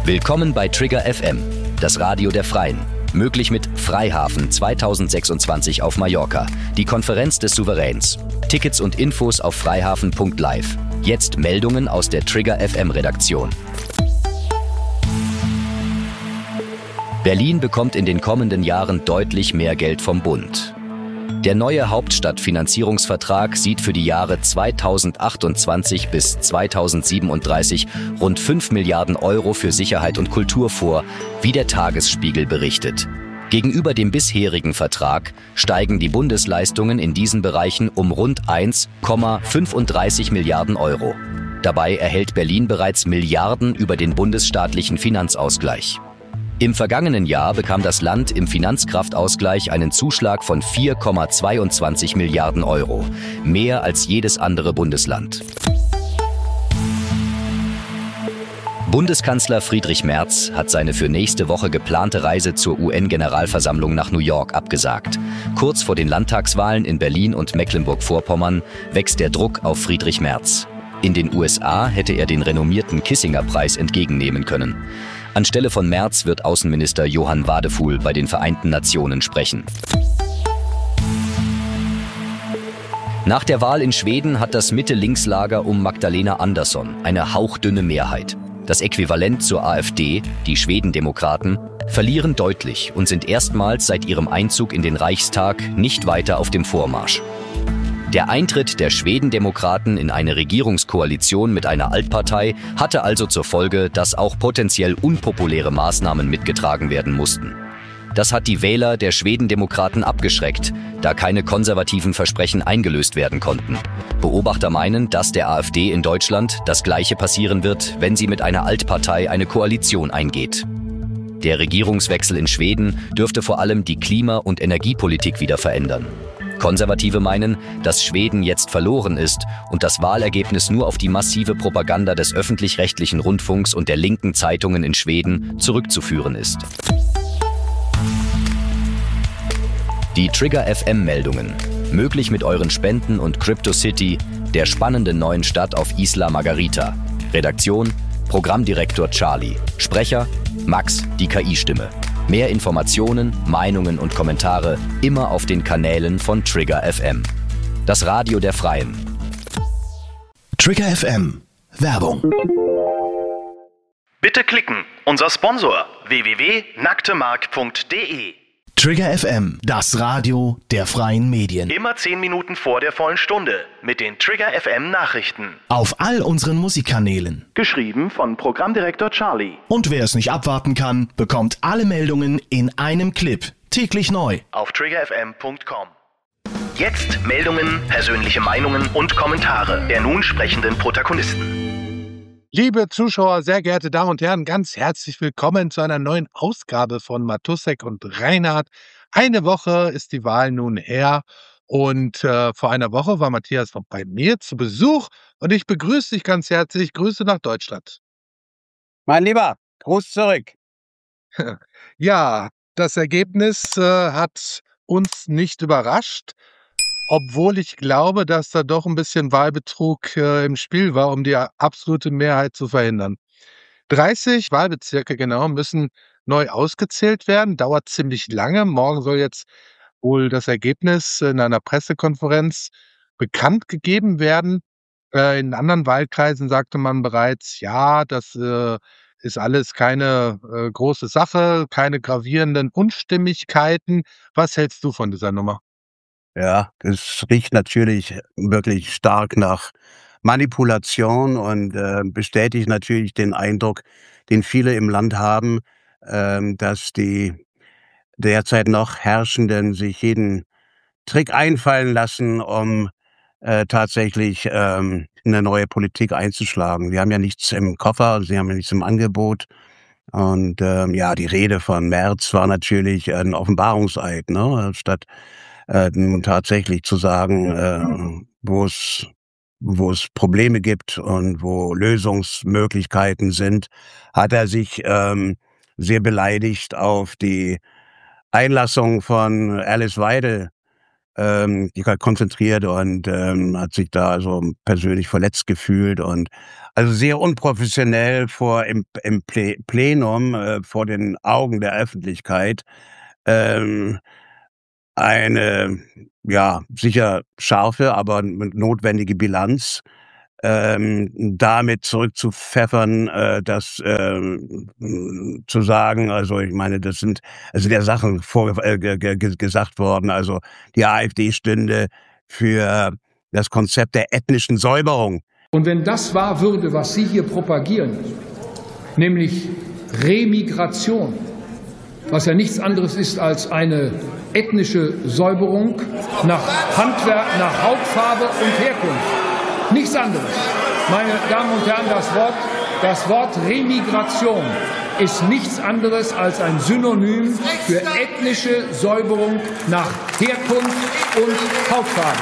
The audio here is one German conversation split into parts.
Willkommen bei Trigger FM, das Radio der Freien. Möglich mit Freihafen 2026 auf Mallorca, die Konferenz des Souveräns. Tickets und Infos auf freihafen.live. Jetzt Meldungen aus der Trigger FM Redaktion. Berlin bekommt in den kommenden Jahren deutlich mehr Geld vom Bund. Der neue Hauptstadtfinanzierungsvertrag sieht für die Jahre 2028 bis 2037 rund 5 Milliarden Euro für Sicherheit und Kultur vor, wie der Tagesspiegel berichtet. Gegenüber dem bisherigen Vertrag steigen die Bundesleistungen in diesen Bereichen um rund 1,35 Milliarden Euro. Dabei erhält Berlin bereits Milliarden über den bundesstaatlichen Finanzausgleich. Im vergangenen Jahr bekam das Land im Finanzkraftausgleich einen Zuschlag von 4,22 Milliarden Euro, mehr als jedes andere Bundesland. Bundeskanzler Friedrich Merz hat seine für nächste Woche geplante Reise zur UN-Generalversammlung nach New York abgesagt. Kurz vor den Landtagswahlen in Berlin und Mecklenburg-Vorpommern wächst der Druck auf Friedrich Merz. In den USA hätte er den renommierten Kissinger-Preis entgegennehmen können. Anstelle von Merz wird Außenminister Johann Wadefuhl bei den Vereinten Nationen sprechen. Nach der Wahl in Schweden hat das Mitte-Links-Lager um Magdalena Andersson eine hauchdünne Mehrheit. Das Äquivalent zur AfD, die Schwedendemokraten, verlieren deutlich und sind erstmals seit ihrem Einzug in den Reichstag nicht weiter auf dem Vormarsch. Der Eintritt der Schwedendemokraten in eine Regierungskoalition mit einer Altpartei hatte also zur Folge, dass auch potenziell unpopuläre Maßnahmen mitgetragen werden mussten. Das hat die Wähler der Schwedendemokraten abgeschreckt, da keine konservativen Versprechen eingelöst werden konnten. Beobachter meinen, dass der AfD in Deutschland das Gleiche passieren wird, wenn sie mit einer Altpartei eine Koalition eingeht. Der Regierungswechsel in Schweden dürfte vor allem die Klima- und Energiepolitik wieder verändern. Konservative meinen, dass Schweden jetzt verloren ist und das Wahlergebnis nur auf die massive Propaganda des öffentlich-rechtlichen Rundfunks und der linken Zeitungen in Schweden zurückzuführen ist. Die Trigger FM-Meldungen. Möglich mit euren Spenden und CryptoCity, der spannenden neuen Stadt auf Isla Margarita. Redaktion: Programmdirektor Charlie. Sprecher: Max, die KI-Stimme. Mehr Informationen, Meinungen und Kommentare immer auf den Kanälen von Trigger FM. Das Radio der Freien. Trigger FM. Werbung. Bitte klicken. Unser Sponsor www.nacktemark.de. Trigger FM, das Radio der freien Medien. Immer 10 Minuten vor der vollen Stunde mit den Trigger FM Nachrichten. Auf all unseren Musikkanälen. Geschrieben von Programmdirektor Charlie. Und wer es nicht abwarten kann, bekommt alle Meldungen in einem Clip. Täglich neu. Auf triggerfm.com. Jetzt Meldungen, persönliche Meinungen und Kommentare der nun sprechenden Protagonisten. Liebe Zuschauer, sehr geehrte Damen und Herren, ganz herzlich willkommen zu einer neuen Ausgabe von Matussek und Reinhardt. Eine Woche ist die Wahl nun her und vor einer Woche war Matthias noch bei mir zu Besuch und ich begrüße dich ganz herzlich. Grüße nach Deutschland. Mein Lieber, Gruß zurück. Ja, das Ergebnis hat uns nicht überrascht. Obwohl ich glaube, dass da doch ein bisschen Wahlbetrug im Spiel war, um die absolute Mehrheit zu verhindern. 30 Wahlbezirke genau müssen neu ausgezählt werden, dauert ziemlich lange. Morgen soll jetzt wohl das Ergebnis in einer Pressekonferenz bekannt gegeben werden. In anderen Wahlkreisen sagte man bereits, ja, das ist alles keine große Sache, keine gravierenden Unstimmigkeiten. Was hältst du von dieser Nummer? Ja, es riecht natürlich wirklich stark nach Manipulation und bestätigt natürlich den Eindruck, den viele im Land haben, dass die derzeit noch Herrschenden sich jeden Trick einfallen lassen, um tatsächlich eine neue Politik einzuschlagen. Sie haben ja nichts im Koffer, sie haben ja nichts im Angebot. Und ja, die Rede von Merz war natürlich ein Offenbarungseid, ne? Statt nun tatsächlich zu sagen, wo es Probleme gibt und wo Lösungsmöglichkeiten sind, hat er sich sehr beleidigt auf die Einlassung von Alice Weidel konzentriert und hat sich da so persönlich verletzt gefühlt und also sehr unprofessionell im Plenum vor den Augen der Öffentlichkeit ähm, eine, ja, sicher scharfe, aber notwendige Bilanz damit zurückzupfeffern, zu sagen, also ich meine, sind ja Sachen gesagt worden, also die AfD stünde für das Konzept der ethnischen Säuberung. Und wenn das wahr würde, was Sie hier propagieren, nämlich Remigration, was ja nichts anderes ist als eine ethnische Säuberung nach Handwerk, nach Hautfarbe und Herkunft. Nichts anderes. Meine Damen und Herren, das Wort Remigration ist nichts anderes als ein Synonym für ethnische Säuberung nach Herkunft und Hautfarbe.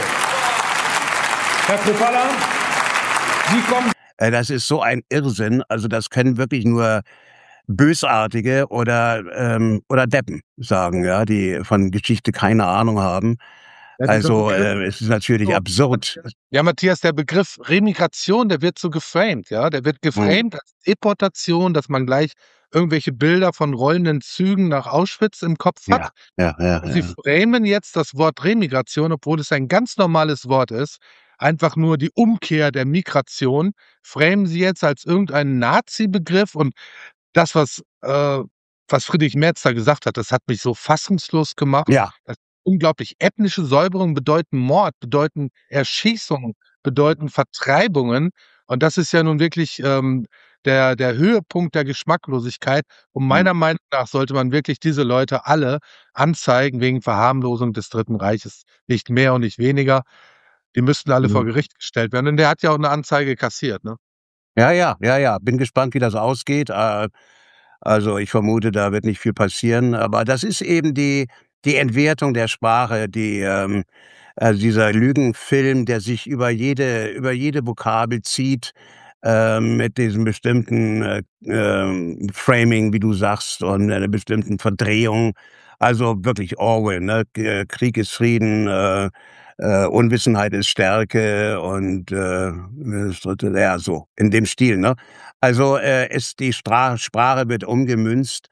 Herr Kropalla, Sie kommen. Das ist so ein Irrsinn. Also das können wirklich nur Bösartige oder Deppen sagen, ja, die von Geschichte keine Ahnung haben. Also es ist natürlich absurd. Ja, Matthias, der Begriff Remigration, der wird so geframed, ja. Der wird geframed als Deportation, dass man gleich irgendwelche Bilder von rollenden Zügen nach Auschwitz im Kopf hat. Ja. Sie framen jetzt das Wort Remigration, obwohl es ein ganz normales Wort ist, einfach nur die Umkehr der Migration, framen sie jetzt als irgendeinen Nazi-Begriff und das, was Friedrich Merz da gesagt hat, das hat mich so fassungslos gemacht. Ja. Das unglaublich ethnische Säuberungen bedeuten Mord, bedeuten Erschießungen, bedeuten Vertreibungen. Und das ist ja nun wirklich der Höhepunkt der Geschmacklosigkeit. Und meiner Meinung nach sollte man wirklich diese Leute alle anzeigen wegen Verharmlosung des Dritten Reiches. Nicht mehr und nicht weniger. Die müssten alle vor Gericht gestellt werden. Und der hat ja auch eine Anzeige kassiert, ne? Ja. Bin gespannt, wie das ausgeht. Also ich vermute, da wird nicht viel passieren. Aber das ist eben die Entwertung der Sprache, also dieser Lügenfilm, der sich über jede Vokabel zieht, mit diesem bestimmten Framing, wie du sagst, und einer bestimmten Verdrehung. Also wirklich Orwell, ne? Krieg ist Frieden, Unwissenheit ist Stärke und das dritte, ja, so in dem Stil, ne? Also die Sprache wird umgemünzt.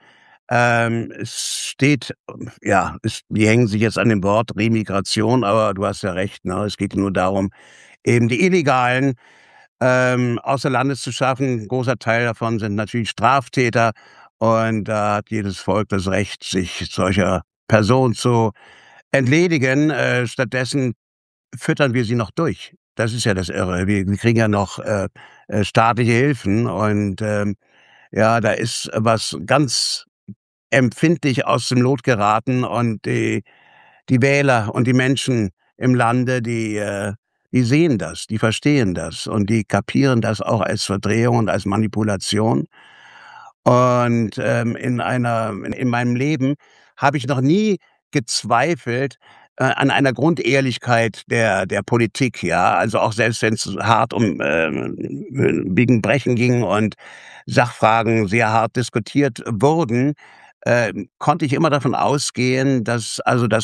Es steht, ja, die hängen sich jetzt an dem Wort Remigration, aber du hast ja recht, ne? Es geht nur darum, eben die Illegalen außer Landes zu schaffen. Ein großer Teil davon sind natürlich Straftäter und da hat jedes Volk das Recht, sich solcher Person zu entledigen. Stattdessen füttern wir sie noch durch. Das ist ja das Irre. Wir kriegen ja noch staatliche Hilfen und ja, da ist was ganz empfindlich aus dem Lot geraten und die Wähler und die Menschen im Lande, die sehen das, die verstehen das und die kapieren das auch als Verdrehung und als Manipulation. Und in meinem Leben habe ich noch nie gezweifelt an einer Grundehrlichkeit der Politik, ja. Also auch selbst wenn es hart um Biegen, Brechen ging und Sachfragen sehr hart diskutiert wurden, konnte ich immer davon ausgehen, dass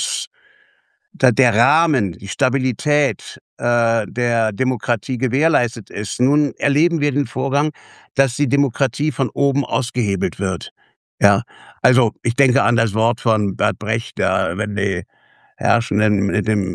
der Rahmen, die Stabilität der Demokratie gewährleistet ist. Nun erleben wir den Vorgang, dass die Demokratie von oben ausgehebelt wird. Ja, also ich denke an das Wort von Bert Brecht, wenn die Herrschenden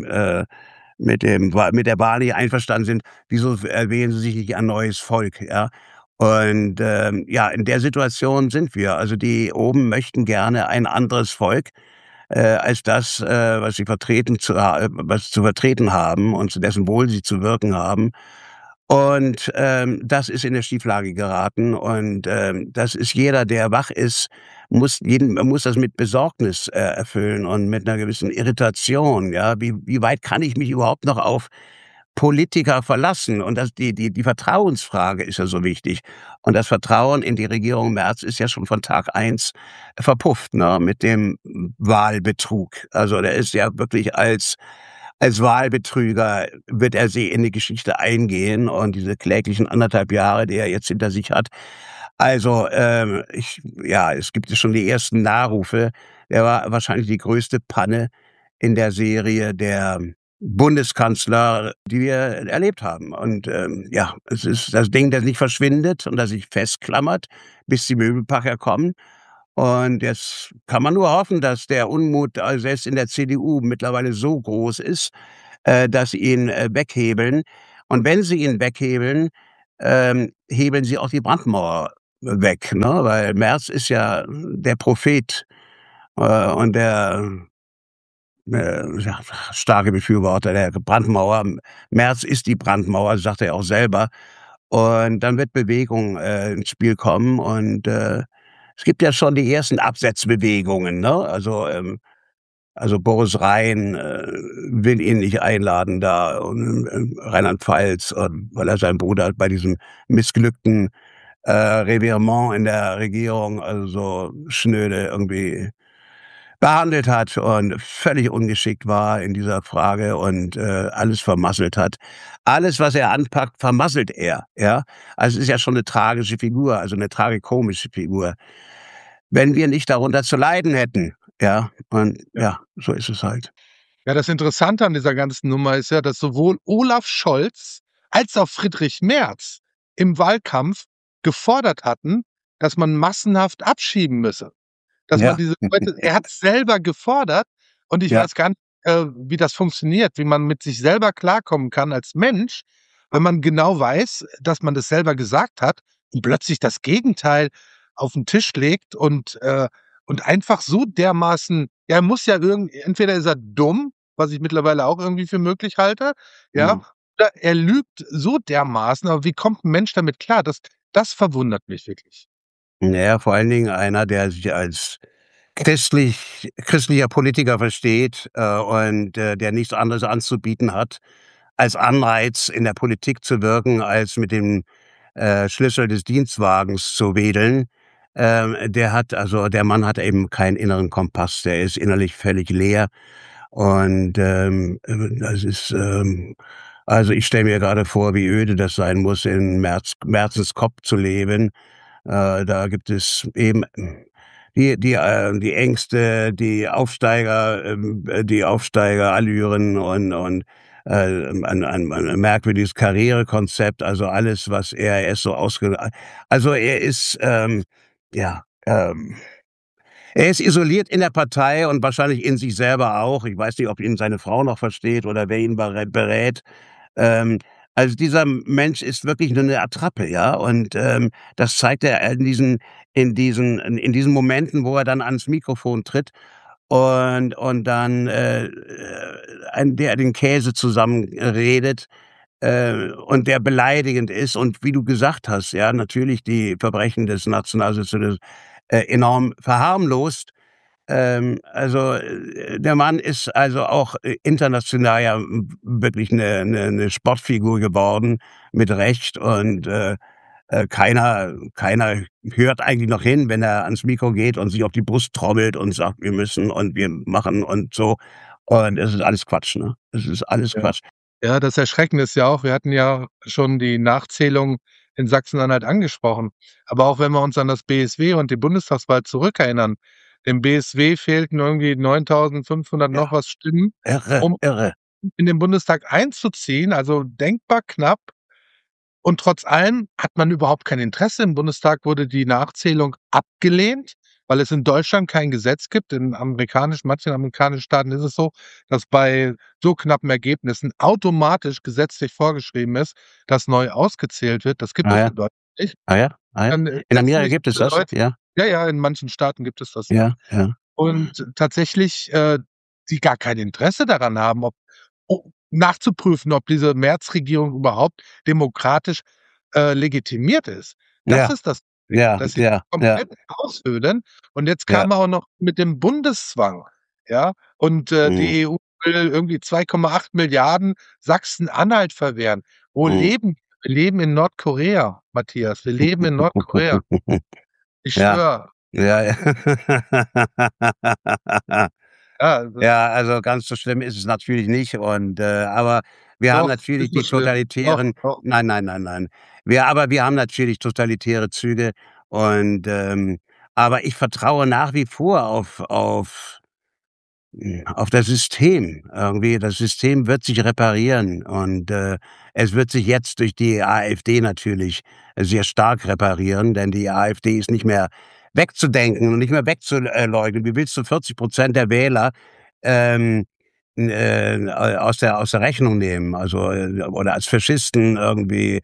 mit der Wahl nicht einverstanden sind, wieso wählen sie sich nicht ein neues Volk? Ja. Und ja, in der Situation sind wir. Also die oben möchten gerne ein anderes Volk als das, was sie zu vertreten haben und zu dessen Wohl sie zu wirken haben. Und das ist in der Schieflage geraten. Und das ist jeder, der wach ist, muss das mit Besorgnis erfüllen und mit einer gewissen Irritation. Ja, wie weit kann ich mich überhaupt noch auf Politiker verlassen? Und die Vertrauensfrage ist ja so wichtig. Und das Vertrauen in die Regierung Merz ist ja schon von Tag 1 verpufft, ne, mit dem Wahlbetrug. Also der ist ja wirklich als Wahlbetrüger wird er sie in die Geschichte eingehen und diese kläglichen 1,5 Jahre, die er jetzt hinter sich hat. Also es gibt schon die ersten Nachrufe. Der war wahrscheinlich die größte Panne in der Serie der Bundeskanzler, die wir erlebt haben. Und ja, es ist das Ding, das nicht verschwindet und das sich festklammert, bis die Möbelpacker kommen. Und jetzt kann man nur hoffen, dass der Unmut selbst in der CDU mittlerweile so groß ist, dass sie ihn weghebeln. Und wenn sie ihn weghebeln, hebeln sie auch die Brandmauer weg, ne? Weil Merz ist ja der Prophet und der ja, starke Befürworter der Brandmauer. Merz ist die Brandmauer, sagt er auch selber. Und dann wird Bewegung ins Spiel kommen und es gibt ja schon die ersten Absetzbewegungen, ne? Also Boris Rhein will ihn nicht einladen da in Rheinland-Pfalz, weil er seinen Bruder bei diesem missglückten Revirement in der Regierung also so schnöde irgendwie behandelt hat und völlig ungeschickt war in dieser Frage und alles vermasselt hat. Alles, was er anpackt, vermasselt er, ja? Also, es ist ja schon eine tragische Figur, also eine tragikomische Figur. Wenn wir nicht darunter zu leiden hätten, ja? Und ja, so ist es halt. Ja, das Interessante an dieser ganzen Nummer ist ja, dass sowohl Olaf Scholz als auch Friedrich Merz im Wahlkampf gefordert hatten, dass man massenhaft abschieben müsse. Dass man Ja. diese Leute er hat's selber gefordert und ich Ja. weiß gar nicht, wie das funktioniert, wie man mit sich selber klarkommen kann als Mensch, wenn man genau weiß, dass man das selber gesagt hat und plötzlich das Gegenteil auf 'n Tisch legt und einfach so dermaßen ja, er muss ja entweder ist er dumm, was ich mittlerweile auch irgendwie für möglich halte, ja, Mhm. oder er lügt so dermaßen, aber wie kommt 'n Mensch damit klar? Das verwundert mich wirklich. Na ja, vor allen Dingen einer, der sich als christlicher Politiker versteht, und der nichts anderes anzubieten hat, als Anreiz in der Politik zu wirken, als mit dem Schlüssel des Dienstwagens zu wedeln. Der Mann hat eben keinen inneren Kompass, der ist innerlich völlig leer und das ist also ich stelle mir gerade vor, wie öde das sein muss, in Merzens Kopf zu leben. Da gibt es eben die Ängste, die Aufsteigerallüren und ein merkwürdiges Karrierekonzept, also alles, was er ist so also er ist, ja, er ist isoliert in der Partei und wahrscheinlich in sich selber auch. Ich weiß nicht, ob ihn seine Frau noch versteht oder wer ihn berät. Ähm, also dieser Mensch ist wirklich nur 'ne Attrappe, ja? Und das zeigt er in diesen Momenten, wo er dann ans Mikrofon tritt und dann der den Käse zusammenredet, und der beleidigend ist und wie du gesagt hast, ja, natürlich die Verbrechen des Nationalsozialismus enorm verharmlost. Der Mann ist also auch international ja wirklich eine Sportfigur geworden mit Recht und keiner hört eigentlich noch hin, wenn er ans Mikro geht und sich auf die Brust trommelt und sagt: „Wir müssen und wir machen“ und so. Und es ist alles Quatsch, ne? Es ist alles Ja. Quatsch. Ja, das Erschreckende ist ja auch, wir hatten ja schon die Nachzählung in Sachsen-Anhalt angesprochen. Aber auch wenn wir uns an das BSW und die Bundestagswahl zurückerinnern, dem BSW fehlten irgendwie 9.500 Ja, noch was Stimmen, irre, um irre. in den Bundestag einzuziehen, also denkbar knapp. Und trotz allem hat man überhaupt kein Interesse. Im Bundestag wurde die Nachzählung abgelehnt, weil es in Deutschland kein Gesetz gibt. In manchen amerikanischen Staaten ist es so, dass bei so knappen Ergebnissen automatisch gesetzlich vorgeschrieben ist, dass neu ausgezählt wird. Das gibt Ah es ja, in Deutschland nicht. ah ja, ah ja. Dann In setzen Amerika sich gibt es diese das? Leute Ja, ja, ja, in manchen Staaten gibt es das, ja. ja, ja. Und tatsächlich, die gar kein Interesse daran haben, nachzuprüfen, ob diese Merz-Regierung überhaupt demokratisch, legitimiert ist. Das Ja, ist das Problem, ja, dass sie ja, ja, komplett aushöhlen. Und jetzt ja. kam er auch noch mit dem Bundeszwang, ja? Und, Mhm, die EU will irgendwie 2,8 Milliarden Sachsen-Anhalt verwehren. Wo mhm. leben wir? leben in Nordkorea, Matthias. Wir leben in Nordkorea. Ich Ja, schwöre. ja, ja. Ja, also Ja, also ganz so schlimm ist es natürlich nicht und aber wir haben doch, natürlich ist so die schlimm. Doch, totalitären doch. nein, nein, nein, nein. Wir haben natürlich totalitäre Züge und aber ich vertraue nach wie vor auf auf das System. Irgendwie, das System wird sich reparieren und es wird sich jetzt durch die AfD natürlich sehr stark reparieren, denn die AfD ist nicht mehr wegzudenken und nicht mehr wegzuleugnen. Wie willst du 40% der Wähler ähm, aus der Rechnung nehmen, also oder als Faschisten irgendwie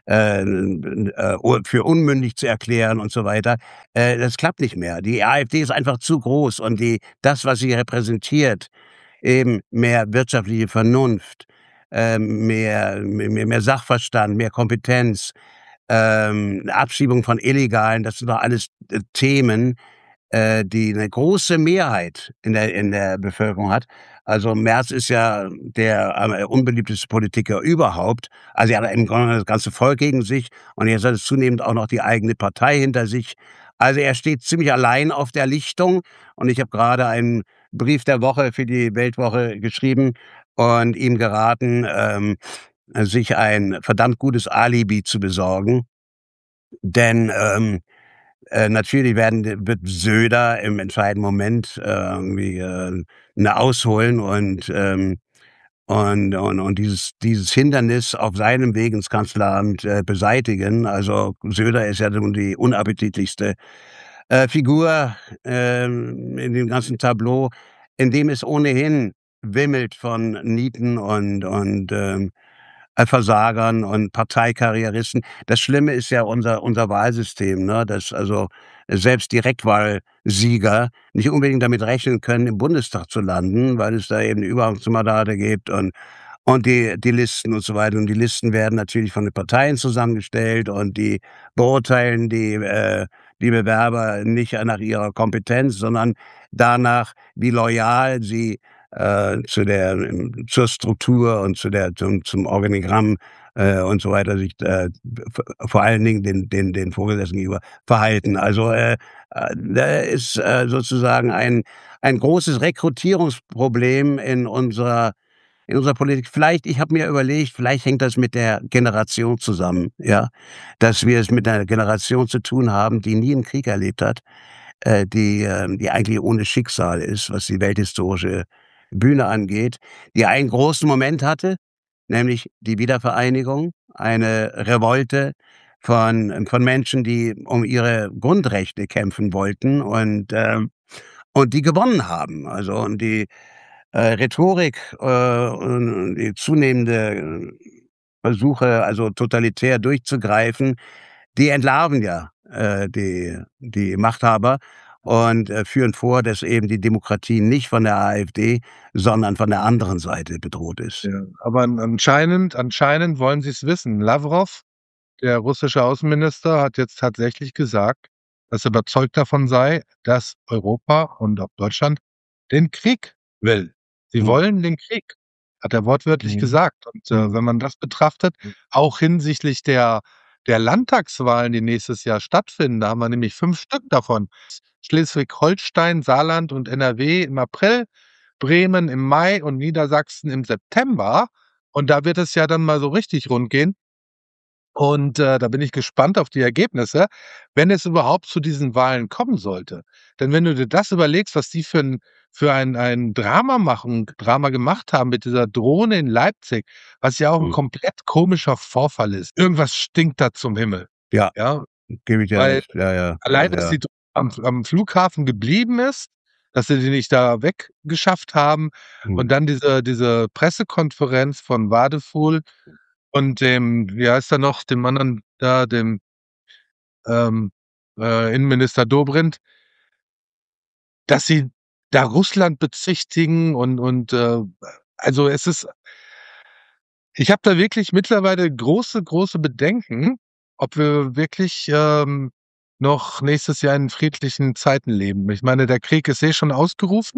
für unmündig zu erklären und so weiter. Das klappt nicht mehr. Die AfD ist einfach zu groß und das, was sie repräsentiert, eben mehr wirtschaftliche Vernunft, mehr Sachverstand, mehr Kompetenz, Abschiebung von Illegalen, das sind doch alles Themen, die eine große Mehrheit in der Bevölkerung hat. Also Merz ist ja der unbeliebteste Politiker überhaupt. Also er hat im Grunde genommen das ganze Volk gegen sich und jetzt hat es zunehmend auch noch die eigene Partei hinter sich. Also er steht ziemlich allein auf der Lichtung und ich habe gerade einen Brief der Woche für die Weltwoche geschrieben und ihm geraten, sich ein verdammt gutes Alibi zu besorgen, denn natürlich wird Söder im entscheidenden Moment irgendwie ausholen und dieses Hindernis auf seinem Weg ins Kanzleramt beseitigen. Also Söder ist ja nun die unappetitlichste Figur in dem ganzen Tableau, in dem es ohnehin wimmelt von Nieten und Versagern und Parteikarrieristen. Das Schlimme ist ja unser Wahlsystem, ne, dass also selbst Direktwahlsieger nicht unbedingt damit rechnen können, im Bundestag zu landen, weil es da eben Überhangmandate gibt und die Listen und so weiter. Und die Listen werden natürlich von den Parteien zusammengestellt und die beurteilen die Bewerber nicht nach ihrer Kompetenz, sondern danach, wie loyal sie zur Struktur und zum Organigramm und so weiter sich vor allen Dingen den Vorgesetzten gegenüber verhalten. Also da ist sozusagen ein großes Rekrutierungsproblem in unserer Politik. Vielleicht, ich habe mir überlegt, vielleicht hängt das mit der Generation zusammen, ja, dass wir es mit einer Generation zu tun haben, die nie einen Krieg erlebt hat, die eigentlich ohne Schicksal ist, was die welthistorische Bühne angeht, die einen großen Moment hatte, nämlich die Wiedervereinigung, eine Revolte von Menschen, die um ihre Grundrechte kämpfen wollten und die gewonnen haben. Also und die Rhetorik und die zunehmende Versuche, also totalitär durchzugreifen, die entlarven ja die Machthaber und führen vor, dass eben die Demokratie nicht von der AfD, sondern von der anderen Seite bedroht ist. Ja, aber anscheinend wollen sie's wissen. Lawrow, der russische Außenminister, hat jetzt tatsächlich gesagt, dass er überzeugt davon sei, dass Europa und auch Deutschland den Krieg will. Sie Mhm. wollen den Krieg, hat er wortwörtlich Mhm. gesagt. Und wenn man das betrachtet, auch hinsichtlich der Landtagswahlen, die nächstes Jahr stattfinden, da haben wir nämlich 5 Stück davon. Schleswig-Holstein, Saarland und NRW im April, Bremen im Mai und Niedersachsen im September. Und da wird es ja dann mal so richtig rund gehen. Und da bin ich gespannt auf die Ergebnisse, wenn es überhaupt zu diesen Wahlen kommen sollte. Denn wenn du dir das überlegst, was die für ein Drama gemacht haben mit dieser Drohne in Leipzig, was ja auch 'n Mhm. komplett komischer Vorfall ist. Irgendwas stinkt da zum Himmel. Ja, Ja, gebe ich dir weil recht. Ja, ja, allein, ja, dass ja. die am Flughafen geblieben ist, dass sie die nicht da weggeschafft haben Mhm. und dann diese Pressekonferenz von Wadefuhl und dem wie heißt er noch, dem anderen da, dem, ähm, Innenminister Dobrindt, dass sie da Russland bezichtigen und also, es ist ich habe da wirklich mittlerweile große Bedenken, ob wir wirklich, noch nächstes Jahr in friedlichen Zeiten leben. Ich meine, der Krieg ist schon ausgerufen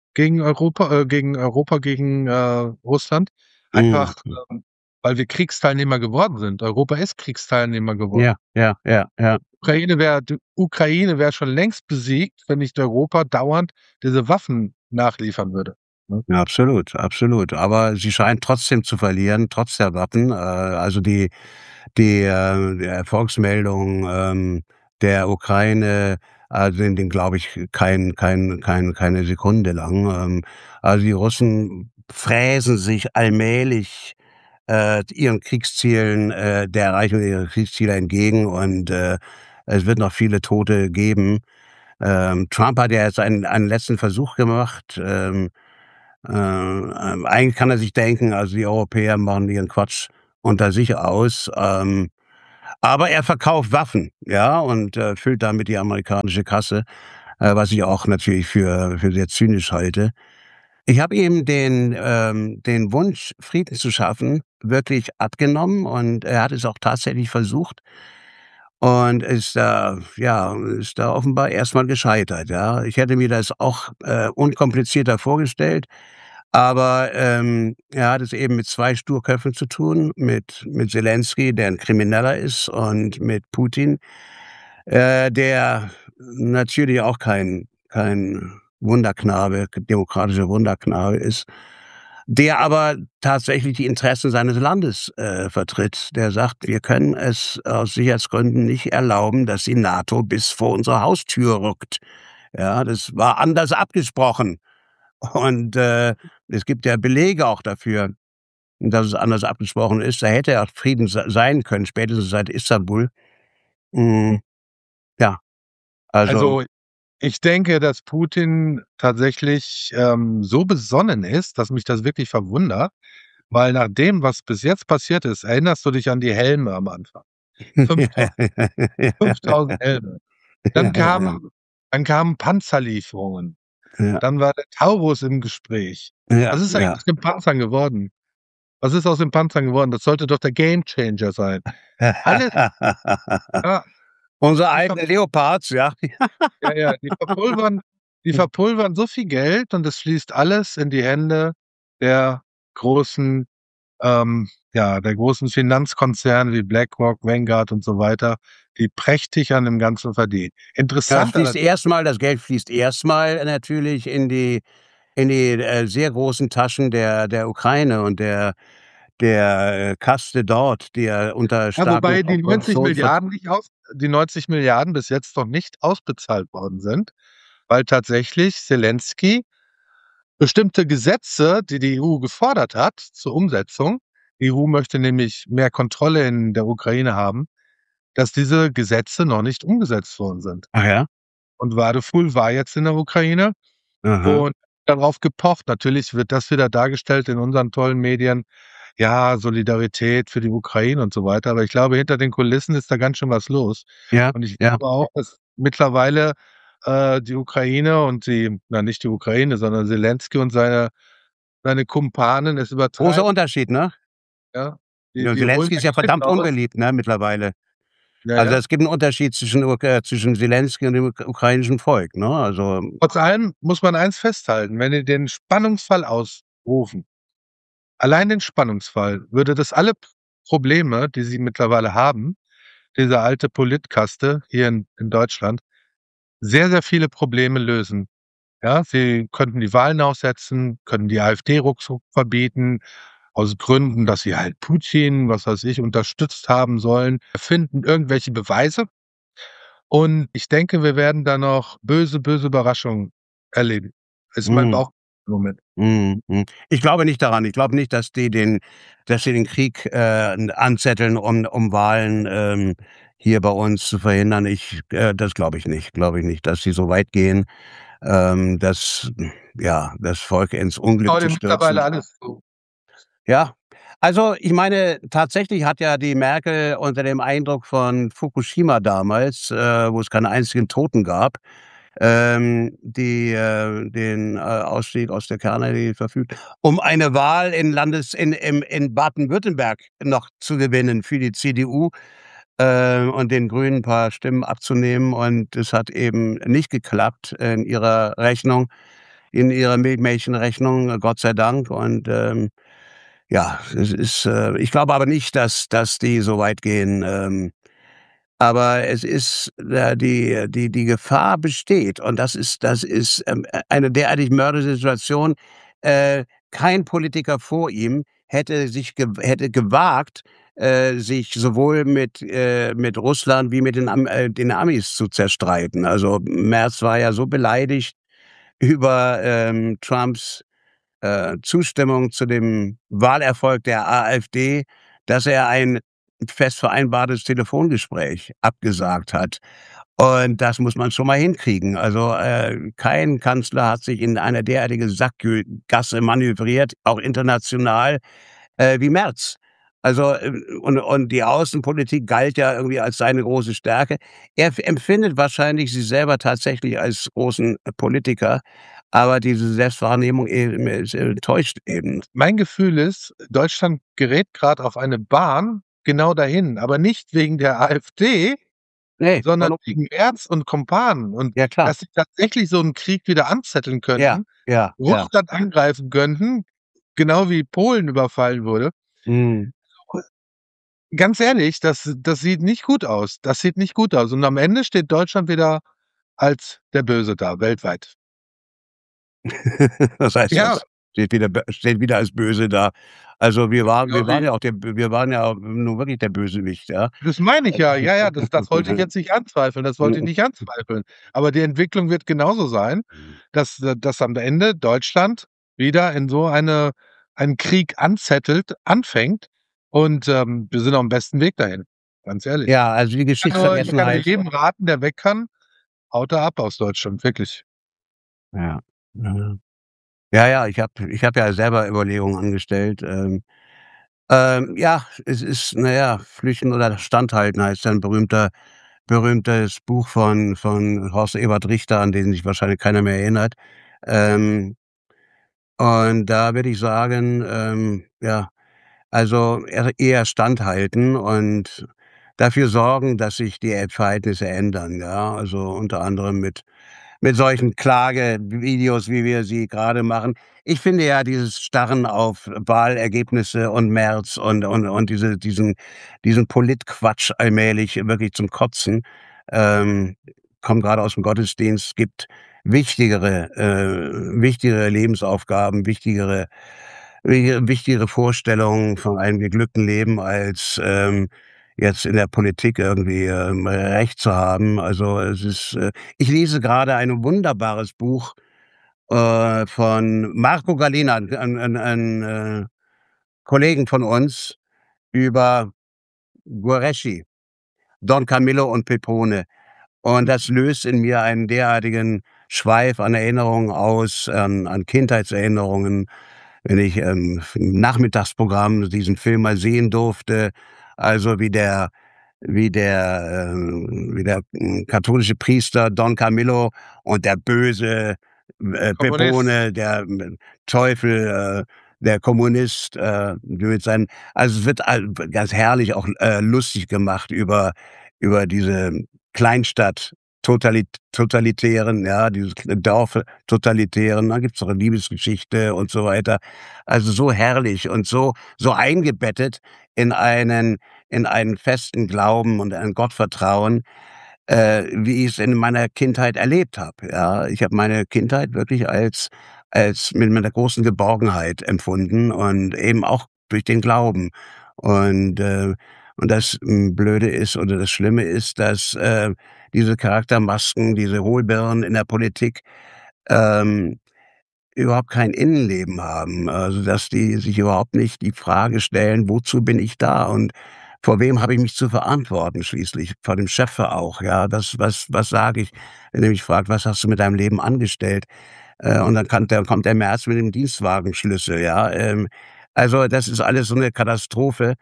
gegen Russland, Mhm. einfach, weil wir Kriegsteilnehmer geworden sind. Europa ist Kriegsteilnehmer geworden. Ja, ja, ja, ja. Ukraine wäre schon längst besiegt, wenn nicht Europa dauernd diese Waffen nachliefern würde, ne? Ja, absolut, absolut. Aber sie scheint trotzdem zu verlieren, trotz der Waffen. Also die Erfolgsmeldung der Ukraine Also, den glaube ich keine Sekunde lang. Also, die Russen fräsen sich allmählich, ihren Kriegszielen der Erreichung ihrer Kriegsziele entgegen und, es wird noch viele Tote geben. Trump hat ja jetzt einen letzten Versuch gemacht. Eigentlich kann er sich denken, also, die Europäer machen ihren Quatsch unter sich aus, aber er verkauft Waffen, ja, und, füllt damit die amerikanische Kasse, was ich auch natürlich für sehr zynisch halte. Ich habe ihm den Wunsch, Frieden zu schaffen, wirklich abgenommen und er hat es auch tatsächlich versucht und ist da offenbar erst mal gescheitert, ja. Ich hätte mir das auch, unkomplizierter vorgestellt, aber, er hat es eben mit 2 Sturköpfen zu tun, mit Selenskyj, der 'n Krimineller ist, und mit Putin, der natürlich auch kein Wunderknabe, demokratischer Wunderknabe ist, der aber tatsächlich die Interessen seines Landes, vertritt. Der sagt: „Wir können es aus Sicherheitsgründen nicht erlauben, dass die NATO bis vor unsere Haustür rückt." Ja, das war anders abgesprochen. Und, es gibt ja Belege auch dafür, dass es anders abgesprochen ist. Da hätte ja Frieden sein können, spätestens seit Istanbul. Hm, ja, also Also, ich denke, dass Putin tatsächlich, so besonnen ist, dass mich das wirklich verwundert, weil nach dem, was bis jetzt passiert ist, erinnerst du dich an die Helme am Anfang? 5.000 5.000 Helme. Dann Ja, ja, kamen dann kamen Panzerlieferungen. ja, Dann war der Taurus im Gespräch. ja, Was ist eigentlich ja. aus den Panzern geworden? Was ist aus den Panzern geworden? Das sollte doch der Gamechanger sein. Alles, ja, Unsere die ver alten Leopards, ja. ja, ja, die verpulvern so viel Geld und es fließt alles in die Hände der großen, der großen Finanzkonzerne wie BlackRock, Vanguard und so weiter, die prächtig an dem Ganzen verdienen. Ja, Interessant allerdings, das Geld fließt erstmal natürlich in die sehr großen Taschen der Ukraine und der Kaste dort, die ja unter ja, starkem wobei Korruptionsver Die 90 Milliarden bis jetzt noch nicht ausbezahlt worden sind, weil tatsächlich Selenskyj bestimmte Gesetze, die die EU gefordert hat zur Umsetzung, die EU möchte nämlich mehr Kontrolle in der Ukraine haben, dass diese Gesetze noch nicht umgesetzt worden sind. Ach ja? Und Wadeful war jetzt in der Ukraine Aha. und darauf gepocht. Natürlich wird das wieder dargestellt in unseren tollen Medien, ja, Solidarität für die Ukraine und so weiter. Aber ich glaube, hinter den Kulissen ist da ganz schön was los. Ja, Und ich ja. glaube auch, dass mittlerweile, die Ukraine und nicht die Ukraine, sondern Selenskyj und seine Kumpanen es Großer übertreiben, Unterschied, ne? ja. Ja, Die holen Selenskyj ja ist ja Geld verdammt raus. unbeliebt, ne, mittlerweile. Ja, Also, ja. es gibt 'n Unterschied zwischen Selenskyj und dem ukrainischen Volk, ne? Also, Trotz allem muss man eins festhalten, wenn die den Spannungsfall ausrufen, allein den Spannungsfall, würde das alle Probleme, die sie mittlerweile haben, diese alte Politkaste hier in Deutschland, sehr, sehr viele Probleme lösen. Ja, sie könnten die Wahlen aussetzen, können die AfD ruckzuck verbieten, aus Gründen, dass sie halt Putin, was weiß ich, unterstützt haben sollen, erfinden irgendwelche Beweise. Und ich denke, wir werden da noch böse, böse Überraschungen erleben. Ist mein mhm. Bauch im Moment. Mhm, mhm. Ich glaube nicht daran. Ich glaube nicht, dass sie den Krieg, anzetteln, um Wahlen, hier bei uns zu verhindern. Das glaube ich nicht, dass sie so weit gehen, das Volk ins Unglück Traue zu dem mittlerweile stürzen. alles zu. Ja, also, ich meine, tatsächlich hat ja die Merkel unter dem Eindruck von Fukushima damals, wo es keine einzigen Toten gab, den Ausstieg aus der Kernenergie verfügt, um eine Wahl in Baden-Württemberg noch zu gewinnen für die CDU, und den Grünen 'n paar Stimmen abzunehmen. Und es hat eben nicht geklappt in ihrer Milchmädchenrechnung, Gott sei Dank. Und, ja, ich glaube aber nicht, dass die so weit gehen, aber es ist, die Gefahr besteht und das ist, eine derartig mörderische Situation. Kein Politiker vor ihm hätte gewagt, sich sowohl mit Russland wie mit den Amis zu zerstreiten. Also Merz war ja so beleidigt über Trumps Zustimmung zu dem Wahlerfolg der AfD, dass er ein fest vereinbartes Telefongespräch abgesagt hat. Und das muss man schon mal hinkriegen. Also kein Kanzler hat sich in eine derartige Sackgasse manövriert, auch international, wie Merz. Also und die Außenpolitik galt ja irgendwie als seine große Stärke. Er empfindet wahrscheinlich sich selber tatsächlich als großen Politiker, aber diese Selbstwahrnehmung eben täuscht eben. Mein Gefühl ist, Deutschland gerät gerade auf eine Bahn genau dahin, aber nicht wegen der AfD, Ne, sondern warum? wegen Merz und Kumpanen und Ja klar. dass sie tatsächlich so 'n Krieg wieder anzetteln Ja, könnten, ja, ja. Russland angreifen könnten, genau wie Polen überfallen wurde. Mhm. Ganz ehrlich, das sieht nicht gut aus. Das sieht nicht gut aus. Und am Ende steht Deutschland wieder als der Böse da, weltweit. Was heißt Ja, das? Steht wieder als böse da. Also, wir genau wie waren ja nun wirklich der Bösewicht, ja. das meine ich ja. Ja, ja, das wollte ich jetzt nicht anzweifeln. Das wollte ich nicht anzweifeln. Aber die Entwicklung wird genauso sein, dass am Ende Deutschland wieder in so einen Krieg anfängt und, wir sind aufm besten Weg dahin, ganz ehrlich. Ja, also die Ich kann nur Geschichtsvergessenheit. jedem raten, der weg kann, haut da ab aus Deutschland, wirklich. Ja. Ja. Ja, ja, ich habe ja selber Überlegungen angestellt. Ja, es ist, na ja, Flüchten oder Standhalten heißt ja 'n berühmtes Buch von Horst Ewald Richter, an den sich wahrscheinlich keiner mehr erinnert. Ähm, und da würde ich sagen, ja, also eher standhalten und dafür sorgen, dass sich die Verhältnisse ändern, ja. Also, unter anderem mit solchen Klagevideos, wie wir sie gerade machen. Ich finde ja dieses Starren auf Wahlergebnisse und Merz und diesen Politquatsch allmählich wirklich zum Kotzen. Ähm, komme grade aus'm Gottesdienst, gibt wichtigere Lebensaufgaben, wichtigere Vorstellungen von einem geglückten Leben als, jetzt in der Politik irgendwie, Recht zu haben. Also, es ist ich lese grade ein wunderbares Buch, von Marco Gallina, ein Kollegen von uns, über Guareschi, Don Camillo und Pepone. Und das löst in mir einen derartigen Schweif an Erinnerungen aus, an Kindheitserinnerungen, wenn ich, im Nachmittagsprogramm diesen Film mal sehen durfte. Also, wie der katholische Priester Don Camillo und der böse, Kommunist. Pepone, der, Teufel, der Kommunist, mit seinen also, es wird ganz herrlich auch, lustig gemacht über diese Kleinstadt Totalitären, ja, dieses Dorf Totalitären, da gibt's auch 'ne Liebesgeschichte und so weiter. Also, so herrlich und so eingebettet in einen festen Glauben und ein Gottvertrauen, wie ich's in meiner Kindheit erlebt habe, ja. Ich habe meine Kindheit wirklich als mit 'ner großen Geborgenheit empfunden und eben auch durch den Glauben. Und, das, Blöde ist oder das Schlimme ist, dass, diese Charaktermasken, diese Hohlbirnen in der Politik, ähm, überhaupt kein Innenleben haben. Also, dass die sich überhaupt nicht die Frage stellen: „Wozu bin ich da und vor wem habe ich mich zu verantworten schließlich?“ Vor dem Chef auch, ja. Was sage ich, wenn er mich fragt: „Was hast du mit deinem Leben angestellt?“ Und dann kommt der Merz mit dem Dienstwagenschlüssel, ja. Also, das ist alles so 'ne Katastrophe,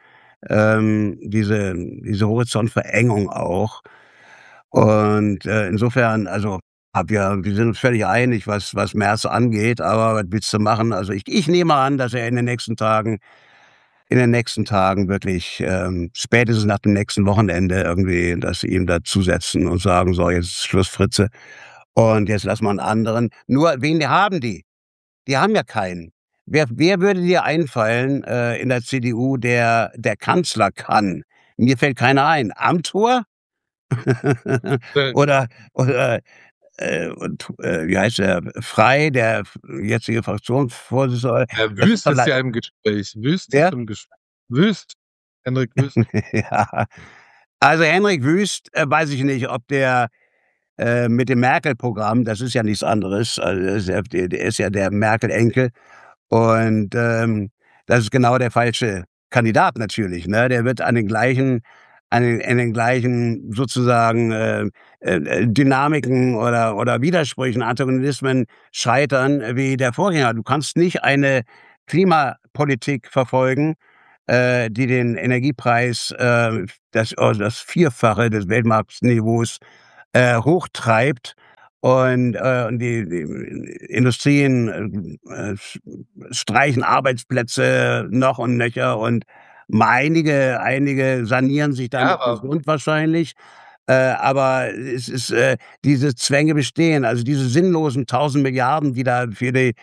diese Horizontverengung auch. Und, insofern, also, wir sind uns völlig einig, was Merz angeht, aber was willst du machen? Also, ich nehme an, dass er in den nächsten Tagen wirklich, spätestens nach dem nächsten Wochenende irgendwie, dass sie ihm dazusetzen und sagen: „So, jetzt ist Schluss, Fritze, und jetzt lass mal 'n anderen.“ Nur, wen haben die? Die haben ja keinen. Wer würde dir einfallen, in der CDU, der Kanzler kann? Mir fällt keiner ein. Amthor? Äh, Oder, wie heißt der? Frei, der jetzige Fraktionsvorsitzende. Das ist Wüst doch ist lei ja im Gespräch. Wüst ist wer? im Gespräch. Wüst. Henrik Wüst. Ja. Also, Henrik Wüst, weiß ich nicht, ob der, mit dem Merkel-Programm, das ist ja nichts anderes, also, der ist ja der Merkel-Enkel und, das ist genau der falsche Kandidat natürlich, ne? Der wird an den gleichen sozusagen, Dynamiken oder Widersprüchen, Antagonismen scheitern wie der Vorgänger. Du kannst nicht eine Klimapolitik verfolgen, die den Energiepreis, das Vierfache des Weltmarktniveaus, hochtreibt und die Industrien, streichen Arbeitsplätze noch und nöcher und einige sanieren sich Ja, damit aber gesund wahrscheinlich, aber es ist, diese Zwänge bestehen, also diese sinnlosen 1.000 Milliarden, die da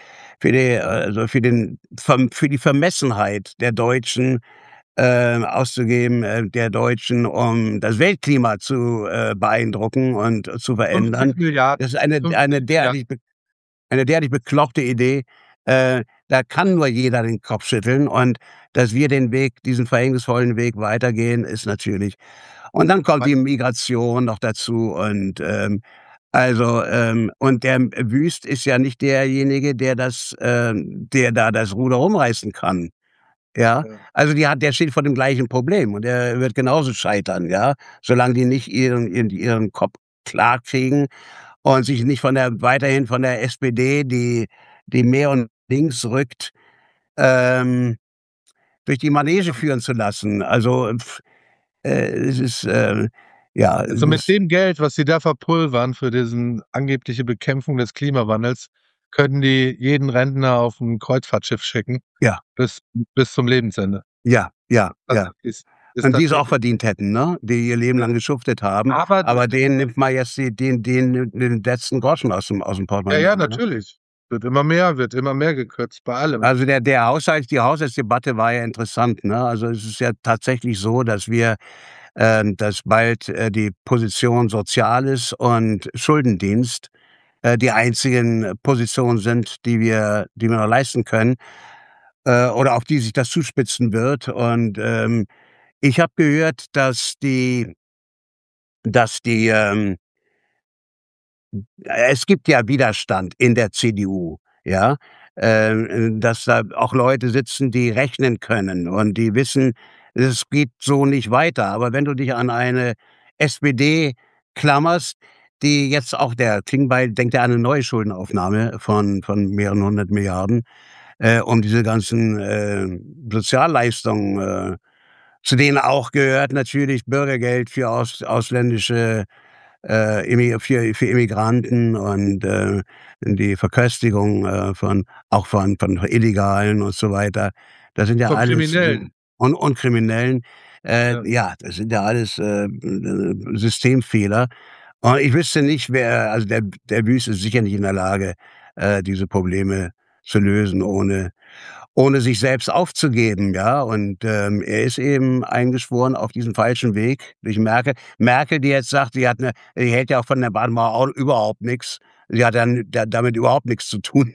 für die Vermessenheit der Deutschen, auszugeben, der Deutschen, um das Weltklima zu, beeindrucken und zu 50 verändern. Milliarden, Das ist eine 50 Milliarden. eine derartig bekloppte Idee. Da kann nur jeder den Kopf schütteln und dass wir diesen verhängnisvollen Weg weitergehen, ist natürlich und dann kommt die Migration noch dazu und, und der Wüst ist ja nicht derjenige, der da das Ruder rumreißen kann. Ja, Ja. also der steht vor dem gleichen Problem und der wird genauso scheitern, ja, solange die nicht ihren Kopf klarkriegen und sich nicht weiterhin von der SPD, die mehr und links rückt, ähm, durch die Manege führen zu lassen. Also, es ist, ja, es Also, mit ist dem Geld, was sie da verpulvern für diesen angebliche Bekämpfung des Klimawandels, können die jeden Rentner auf 'n Kreuzfahrtschiff schicken ja, bis zum Lebensende. ja, ja, Das ja. ist Und die es auch tatsächlich verdient hätten, ne, die ihr Leben lang geschuftet haben, aber aber denen nimmt man jetzt den letzten Groschen aus'm ja, Portemonnaie, ja, ne? natürlich. Wird immer mehr gekürzt bei allem. Also, die Haushaltsdebatte war ja interessant, ne? Also, es ist ja tatsächlich so, dass bald, die Position Soziales und Schuldendienst, die einzigen Positionen sind, die wir noch leisten können, oder auf die sich das zuspitzen wird. Und, ich habe gehört, dass die es gibt ja Widerstand in der CDU, ja, dass da auch Leute sitzen, die rechnen können und die wissen, es geht so nicht weiter. Aber wenn du dich an eine SPD klammerst, die jetzt auch der Klingbeil denkt ja an 'ne neue Schuldenaufnahme von mehreren 100 Milliarden, um diese ganzen, Sozialleistungen, zu denen auch gehört natürlich Bürgergeld für ausländische für Immigranten und, die Verköstigung, von Illegalen und so weiter. Das sind ja Von alles Kriminellen. und Kriminellen. Ja. Ja, das sind ja alles, Systemfehler. Und ich wüsste nicht, der Wüst ist sicher nicht in der Lage, diese Probleme zu lösen, ohne sich selbst aufzugeben, ja. Und, er ist eben eingeschworen auf diesen falschen Weg durch Merkel. Merkel, die jetzt sagt, die hält ja auch von der Baden-Mauer auch überhaupt nix. Sie hat dann damit überhaupt nix zu tun.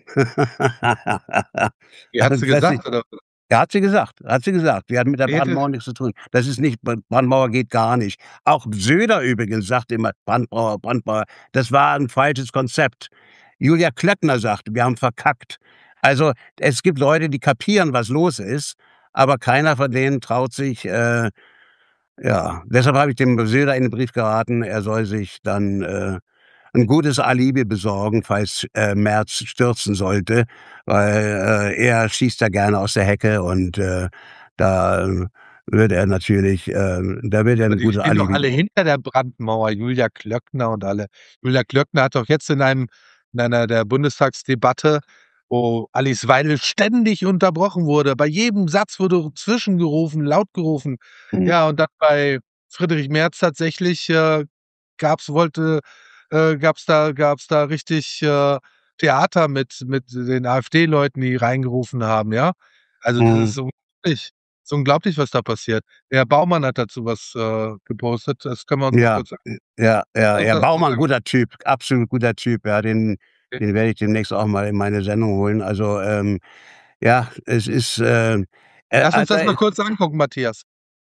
Wie hat Also sie plötzlich gesagt, oder? ja, hat sie gesagt. Die hat mit der Rede Brandmauer nix zu tun. Das ist nicht Brandmauer geht gar nicht. Auch Söder übrigens sagt immer: „Brandmauer, Brandmauer." Das war 'n falsches Konzept. Julia Klöckner sagt: „Wir haben verkackt." Also, es gibt Leute, die kapieren, was los ist, aber keiner von denen traut sich, ja, deshalb habe ich dem Söder in den Brief geraten, er soll sich dann, 'n gutes Alibi besorgen, falls, Merz stürzen sollte, weil, er schießt da gerne aus der Hecke und, da da wird er aber 'n die gutes stehen doch Alibi alle hinter der Brandmauer, Julia Klöckner und alle. Julia Klöckner hat doch jetzt in einer der Bundestagsdebatte, wo Alice Weidel ständig unterbrochen wurde. Bei jedem Satz wurde zwischengerufen, laut gerufen. mhm, Ja, und dann bei Friedrich Merz tatsächlich, gab's wollte gab's da richtig, Theater mit den AfD-Leuten, die reingerufen haben, ja? Also, das mhm. ist unglaublich. Ist unglaublich, was da passiert. Der Baumann hat dazu was, gepostet. Das können wir uns mal Ja, kurz uns ja, das kurz Baumann, angucken. guter Typ, absolut guter Typ, ja, den werde ich demnächst auch mal in meine Sendung holen. Also, ja, es ist, Lass uns also, das mal kurz angucken, Matthias.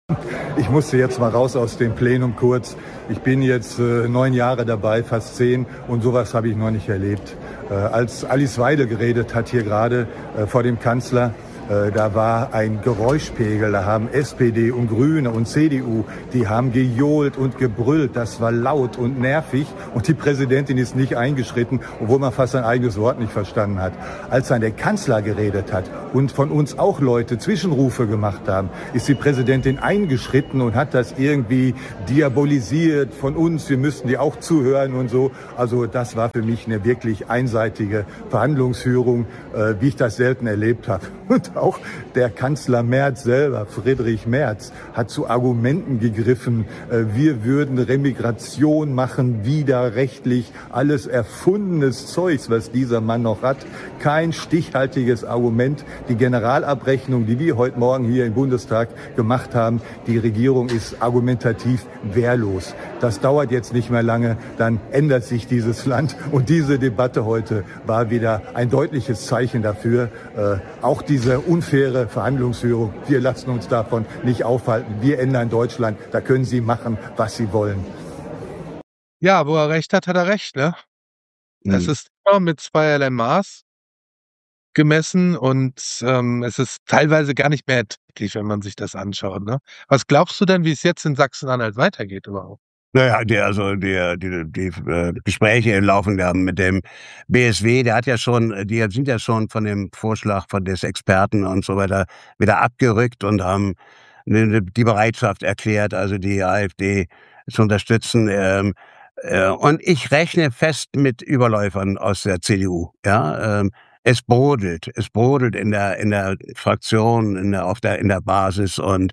Ich musste jetzt mal raus aus dem Plenum kurz. Ich bin jetzt 9 Jahre dabei, fast 10, und sowas habe ich noch nicht erlebt. Als Alice Weidel geredet hat hier gerade vor dem Kanzler, da war ein Geräuschpegel, da haben SPD und Grüne und CDU, die haben gejohlt und gebrüllt, das war laut und nervig, und die Präsidentin ist nicht eingeschritten, obwohl man fast sein eigenes Wort nicht verstanden hat. Als dann der Kanzler geredet hat und von uns auch Leute Zwischenrufe gemacht haben, ist die Präsidentin eingeschritten und hat das irgendwie diabolisiert von uns, wir müssten die auch zuhören und so. Also das war für mich eine wirklich einseitige Verhandlungsführung, wie ich das selten erlebt habe. Und auch der Kanzler Merz selber, Friedrich Merz, hat zu Argumenten gegriffen, wir würden Remigration machen, widerrechtlich, alles erfundenes Zeugs, was dieser Mann noch hat. Kein stichhaltiges Argument. Die Generalabrechnung, die wir heute Morgen hier im Bundestag gemacht haben, die Regierung ist argumentativ wehrlos. Das dauert jetzt nicht mehr lange, dann ändert sich dieses Land. Und diese Debatte heute war wieder ein deutliches Zeichen dafür. Auch diese unfaire Verhandlungsführung, wir lassen uns davon nicht aufhalten. Wir ändern Deutschland, da können Sie machen, was Sie wollen. Ja, wo er recht hat, hat er recht, ne? Es ist immer mit zweierlei Maß gemessen, und es ist teilweise gar nicht mehr erträglich, wenn man sich das anschaut, ne? Was glaubst du denn, wie es jetzt in Sachsen-Anhalt weitergeht überhaupt? Naja, die Gespräche laufen ja mit dem BSW, die sind ja schon von dem Vorschlag von des Experten und so weiter wieder abgerückt und haben die Bereitschaft erklärt, also die AfD zu unterstützen. Und ich rechne fest mit Überläufern aus der CDU. Ja, es brodelt in der Fraktion, in der Basis, und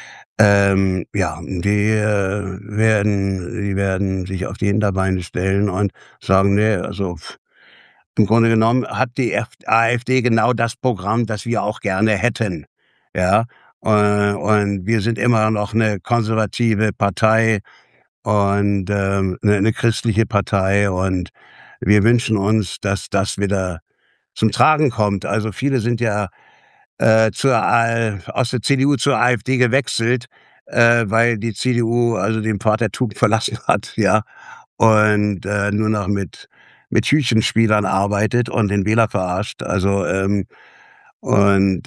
ja, die werden sich auf die Hinterbeine stellen und sagen, nee, also im Grunde genommen hat die AfD genau das Programm, das wir auch gerne hätten. Ja, und wir sind immer noch eine konservative Partei und eine christliche Partei, und wir wünschen uns, dass das wieder zum Tragen kommt. Also viele sind ja aus der CDU zur AfD gewechselt, weil die CDU also den Pfad der Tugend verlassen hat, ja, und nur noch mit Hütchenspielern arbeitet und den Wähler verarscht. Also und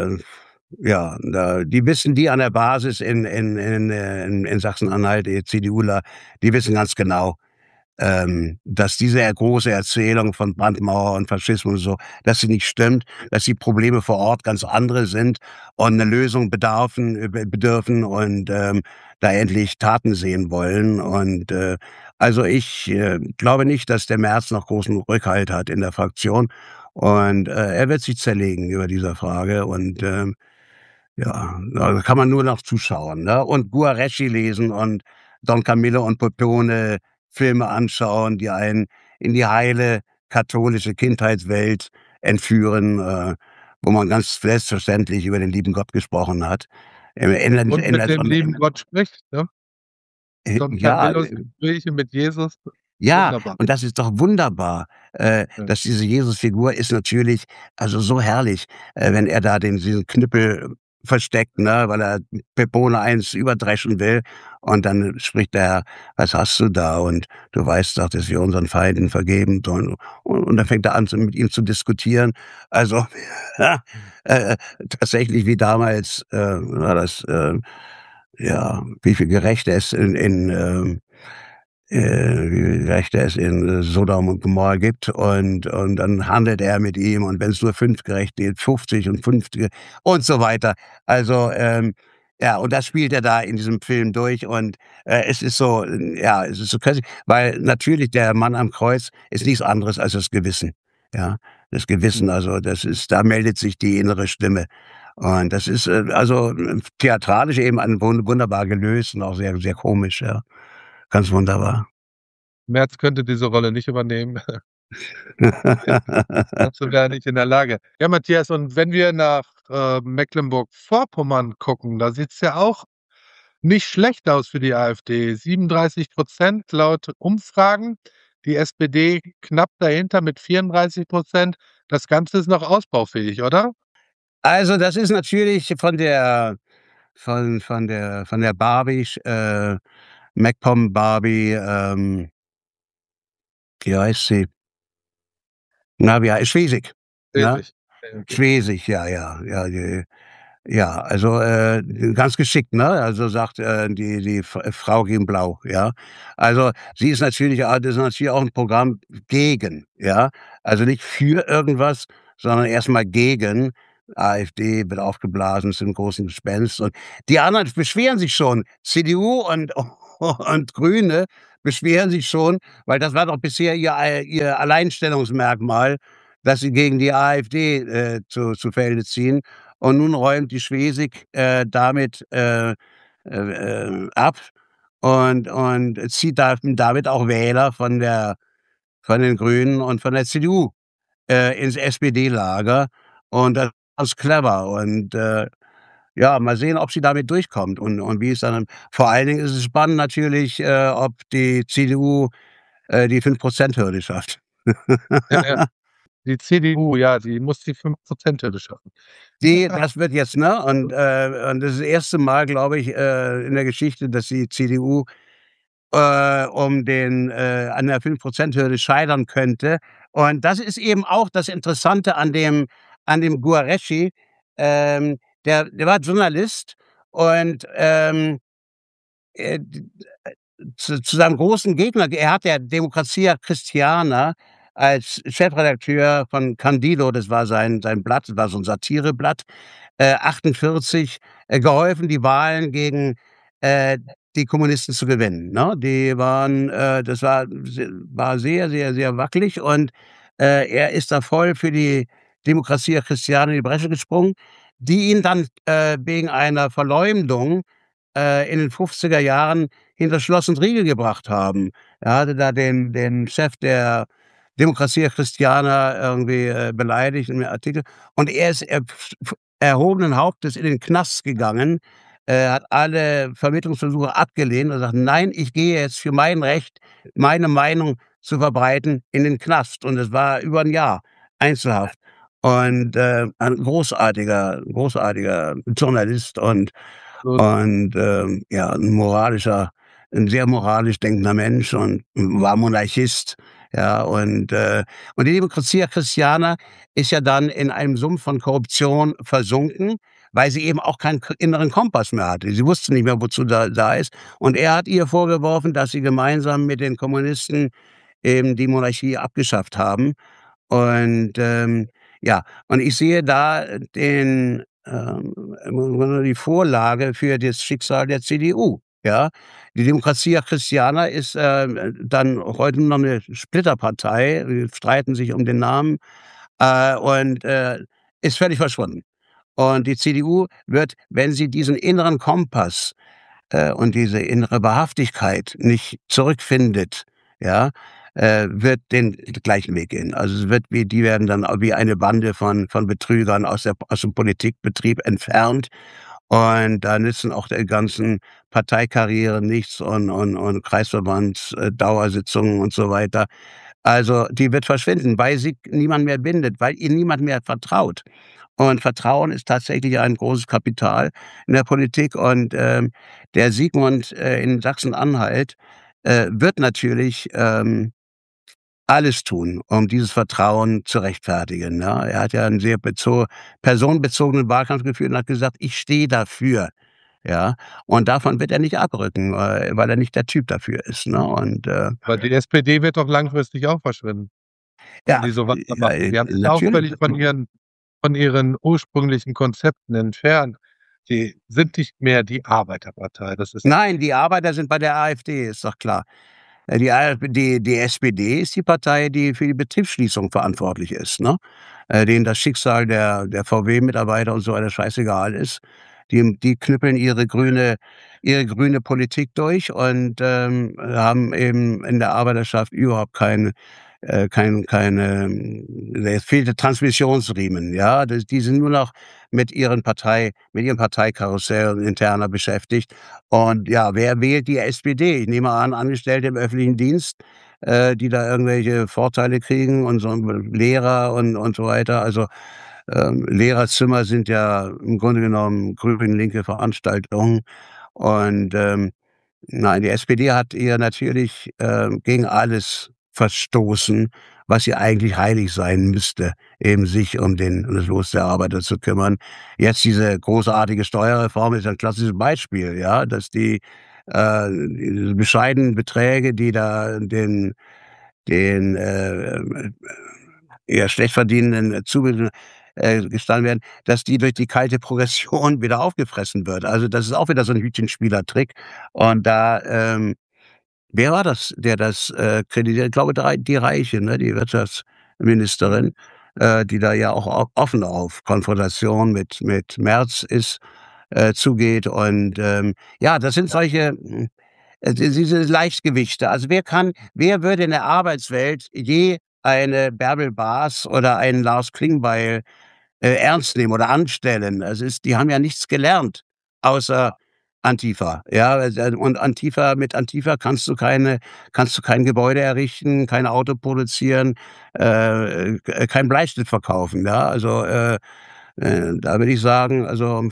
die wissen, die an der Basis in Sachsen-Anhalt, die CDUler, die wissen ganz genau, dass diese große Erzählung von Brandmauer und Faschismus und so, dass sie nicht stimmt, dass die Probleme vor Ort ganz andere sind und eine Lösung bedürfen und da endlich Taten sehen wollen. Und also ich glaube nicht, dass der Merz noch großen Rückhalt hat in der Fraktion, und er wird sich zerlegen über diese Frage, und ja, da kann man nur noch zuschauen, ne? Und Guareschi lesen und Don Camillo und Pepone Filme anschauen, die einen in die heile katholische Kindheitswelt entführen, wo man ganz selbstverständlich über den lieben Gott gesprochen hat. Und mit dem lieben Gott spricht, ne? Don Ja, Camillos Gespräche mit Jesus, ja, wunderbar. und das ist doch wunderbar, Ja. dass diese Jesusfigur ist natürlich also so herrlich, wenn er da diesen Knüppel versteckt, ne, weil er Pepone eins überdreschen will, und dann spricht er: „Was hast du da? Und du weißt doch, dass wir unseren Feinden vergeben sollen." Und dann fängt er an, mit ihm zu diskutieren. Also, tatsächlich wie damals, war das, ja, wie viel Gerechte es wie Rechte es in Sodom und Gomorra gibt, und dann handelt er mit ihm, und wenn es nur 5 Gerechte gibt, 50 und 50 und so weiter. Also, ja, und das spielt er da in diesem Film durch, und es ist so, ja, es ist so köstlich, weil natürlich der Mann am Kreuz ist nichts anderes als das Gewissen, ja? Das Gewissen, also das ist, da meldet sich die innere Stimme. Und das ist, also theatralisch eben wunderbar gelöst und auch sehr, sehr komisch, ja. Ganz wunderbar. Merz könnte diese Rolle nicht übernehmen. Dazu wäre er nicht in der Lage. Ja, Matthias, und wenn wir nach Mecklenburg-Vorpommern gucken, da sieht's ja auch nicht schlecht aus für die AfD. 37% laut Umfragen, die SPD knapp dahinter mit 34%. Das Ganze ist noch ausbaufähig, oder? Also, das ist natürlich von der Barbie, MacPom Barbie, wie heißt sie? Na, Schwesig, ne? Schwierig. Okay. Schwesig, ja, also, ganz geschickt, ne? Also, sagt, die Frau gegen Blau, ja? Also, sie ist natürlich das ist natürlich auch 'n Programm gegen, ja? Also, nicht für irgendwas, sondern erst mal gegen. AfD wird aufgeblasen zum großen Gespenst und die anderen beschweren sich schon. CDU und und Grüne beschweren sich schon, weil das war doch bisher ihr Alleinstellungsmerkmal, dass sie gegen die AfD, zu Felde ziehen. Und nun räumt die Schwesig, damit, ab und zieht damit auch Wähler von den Grünen und von der CDU, ins SPD-Lager und das ist clever und, ja, mal sehen, ob sie damit durchkommt und wie es dann vor allen Dingen ist es spannend natürlich, ob die CDU, die 5%-Hürde schafft. Ja, ja. Die CDU, ja, die muss die 5%-Hürde schaffen. Das wird jetzt, ne? Und das ist das erste Mal, glaube ich, in der Geschichte, dass die CDU, an der 5%-Hürde scheitern könnte. Und das ist eben auch das Interessante an dem Guareschi. Der war Journalist und, d zu seinem großen Gegner er hat ja Democrazia Cristiana als Chefredakteur von Candido, das war sein Blatt, das war so 'n Satireblatt, 48, geholfen, die Wahlen gegen, äh, die Kommunisten zu gewinnen, ne? Die waren, das war sehr, sehr, sehr wackelig und, er ist da voll für die Democrazia Cristiana in die Bresche gesprungen, die ihn dann, wegen einer Verleumdung, in den 50er Jahren hinter Schloss und Riegel gebracht haben. Er hatte da den Chef der Democrazia Cristiana irgendwie, beleidigt in 'nem Artikel und er ist erhobenen Hauptes in den Knast gegangen, hat alle Vermittlungsversuche abgelehnt und sagt: „Nein, ich gehe jetzt für mein Recht, meine Meinung zu verbreiten, in den Knast." Und es war über 'n Jahr Einzelhaft und, ein großartiger Journalist und ja, 'n sehr moralisch denkender Mensch und war Monarchist, ja, und die Democrazia Cristiana ist ja dann in einem Sumpf von Korruption versunken, weil sie eben auch keinen inneren Kompass mehr hatte. Sie wusste nicht mehr, wozu da ist. Und er hat ihr vorgeworfen, dass sie gemeinsam mit den Kommunisten eben die Monarchie abgeschafft haben. Und, ja, und ich sehe da im Grunde die Vorlage für das Schicksal der CDU, ja? Die Democrazia Cristiana ist, dann heute nur noch 'ne Splitterpartei, die streiten sich um den Namen, und, ist völlig verschwunden. Und die CDU wird, wenn sie diesen inneren Kompass, und diese innere Wahrhaftigkeit nicht zurückfindet, ja, wird den gleichen Weg gehen. Also, die werden dann wie eine Bande von Betrügern aus dem Politikbetrieb entfernt und da nützen auch der ganzen Parteikarrieren nichts und Kreisverbands Dauersitzungen und so weiter. Also, die wird verschwinden, weil sie niemand mehr bindet, weil ihr niemand mehr vertraut. Und Vertrauen ist tatsächlich ein großes Kapital in der Politik und, der Sigmund, in Sachsen-Anhalt, wird natürlich, alles tun, um dieses Vertrauen zu rechtfertigen, ne? Er hat ja 'n sehr personenbezogenen Wahlkampf geführt und hat gesagt: „Ich stehe dafür", ja? Und davon wird er nicht abrücken, weil er nicht der Typ dafür ist, ne? Und, Aber die SPD wird doch langfristig auch verschwinden, wenn ja, die so weitermachen. Die haben sich auch natürlich. völlig von ihren ursprünglichen Konzepten entfernt. Die sind nicht mehr die Arbeiterpartei. Das ist Nein, die Arbeiter sind bei der AfD, ist doch klar. Die SPD ist die Partei, die für die Betriebsschließung verantwortlich ist, ne? Denen das Schicksal der VW-Mitarbeiter und so weiter scheißegal ist. Die knüppeln ihre grüne Politik durch und, haben eben in der Arbeiterschaft überhaupt es fehlte Transmissionsriemen, ja? Die sind nur noch mit ihrem Parteikarussell interner beschäftigt. Und ja, wer wählt die SPD? Ich nehme an, Angestellte im öffentlichen Dienst, die da irgendwelche Vorteile kriegen und so Lehrer und so weiter. Also, Lehrerzimmer sind ja im Grunde genommen grün-linke Veranstaltungen. Und, nein, die SPD hat ihr natürlich, gegen alles verstoßen, was ihr eigentlich heilig sein müsste, eben sich um das Los der Arbeiter zu kümmern. Jetzt diese großartige Steuerreform ist ein klassisches Beispiel, ja, dass diese bescheidenen Beträge, die da den eher schlecht verdienenden Zubildenden, gestanden werden, dass die durch die kalte Progression wieder aufgefressen wird. Also, das ist auch wieder so 'n Hütchenspielertrick. Und da, wer war das, der das, kritisiert? Ich glaube, die Reiche, ne, die Wirtschaftsministerin, die da ja auch offen auf Konfrontation mit Merz zugeht. Und, ja, das sind solche, diese Leichtgewichte. Also, wer würde in der Arbeitswelt je eine Bärbel Baas oder einen Lars Klingbeil, ernst nehmen oder anstellen? Die haben ja nichts gelernt außer Antifa, ja? Und mit Antifa kannst du kein Gebäude errichten, kein Auto produzieren, keinen Bleistift verkaufen, ja? Also, da würde ich sagen, also,